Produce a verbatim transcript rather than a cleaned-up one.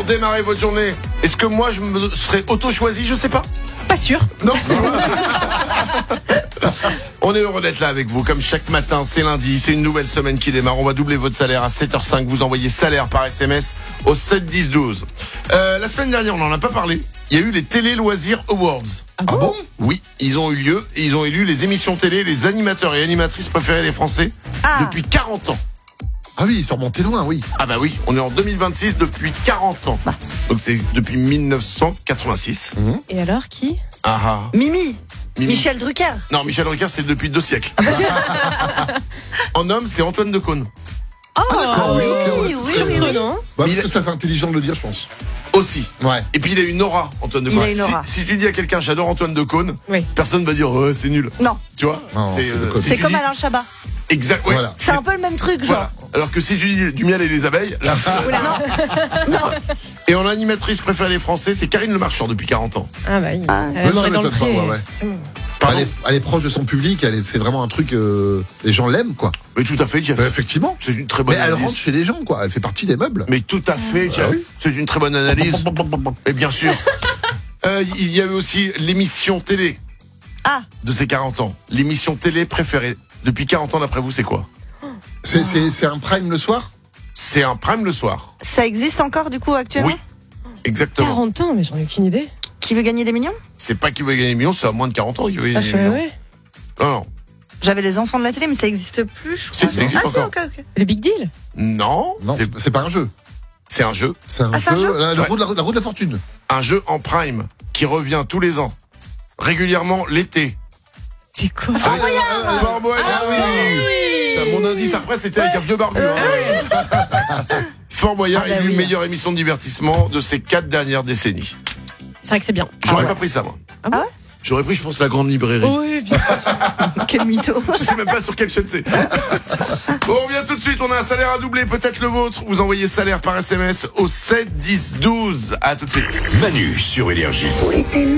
pour démarrer votre journée. Est-ce que moi je me serais auto-choisi? Je sais pas. Pas sûr. Non. On est heureux d'être là avec vous. Comme chaque matin, c'est lundi, c'est une nouvelle semaine qui démarre. On va doubler votre salaire à sept heures cinq. Vous envoyez salaire par S M S au sept dix douze. Euh, la semaine dernière, on n'en a pas parlé. Il y a eu les Télé Loisirs Awards. Ah bon, ah bon Oui, ils ont eu lieu et ils ont élu les émissions télé, les animateurs et animatrices préférés des Français Ah. depuis quarante ans. Ah oui, ils sont remontés loin, oui. Ah bah oui, on est en deux mille vingt-six depuis quarante ans. Donc c'est depuis mille neuf cent quatre-vingt-six. Mmh. Et alors, qui? Ah ah. Mimi. Mimi. Michel Drucker. Non, Michel Drucker, c'est depuis deux siècles. En homme, c'est Antoine Decaune. Oh, Ah, d'accord, oui, ok, ouais, oui, oui, surprenant. Bah, Il- parce que ça fait intelligent de le dire, je pense. Aussi. Ouais. Et puis il a une aura, Antoine Il a Decaune. une aura. Si, si tu dis à quelqu'un j'adore Antoine Decaune, Oui. personne va dire oh, c'est nul. Non, Tu vois Non, c'est Decaune. si c'est tu comme dis- Alain Chabat. Exact. Ouais, Voilà. C'est un peu le même truc, genre. Voilà. Alors que si tu dis du miel et des abeilles, là. Oula, non. Et en animatrice préférée des Français, c'est Karine Le Marchand depuis quarante ans. Ah bah, il- Ah. elle Ouais, ça m'aurait dans le m'étonne pas, pré. ouais, ouais. C'est bon. Pardon Elle est, elle est proche de son public, elle est, c'est vraiment un truc. Euh, les gens l'aiment, quoi. Mais tout à fait, Jeff. Bah, effectivement. C'est une très bonne Mais elle analyse. rentre chez les gens, quoi. Elle fait partie des meubles. Mais tout à fait, Jeff. Ah oui. C'est une très bonne analyse. Et bien sûr. Euh, il y a eu aussi l'émission télé Ah, de ces quarante ans. L'émission télé préférée depuis quarante ans, d'après vous, c'est quoi? C'est, c'est, c'est un prime le soir. C'est un prime le soir. ça existe encore, du coup, actuellement? Oui. Exactement. quarante ans, mais j'en ai aucune idée. Qui veut gagner des millions? C'est pas qu'il veut gagner des millions, c'est à moins de quarante ans qu'il veut Ah, gagner je des sais, millions. ouais. Non, non. J'avais les enfants de la télé, mais ça existe plus, je crois. Si, ça existe ah, encore. Si, ok, ok. Le Big Deal? Non, Non, c'est, c'est, c'est pas un jeu. c'est un jeu. C'est un Ah, c'est un jeu. jeu la, la Ouais. roue de la, la roue de la fortune. Un jeu en prime qui revient tous les ans. Régulièrement l'été. C'est quoi? Fort Boyard. Fort Boyard, Ah oui. Putain, Mon indice après, c'était avec un vieux barbu. hein. Fort Boyard Ah bah élu oui. meilleure émission de divertissement de ces quatre dernières décennies. C'est vrai que c'est bien. J'aurais ouais. pas pris ça, moi. Ah bon? J'aurais pris, je pense, la grande librairie. Oui, bien. Quel mytho. Je sais même pas sur quelle chaîne c'est. Bon, on revient tout de suite. On a un salaire à doubler, peut-être le vôtre. Vous envoyez salaire par S M S au sept dix douze. À tout de suite. Manu sur Énergie.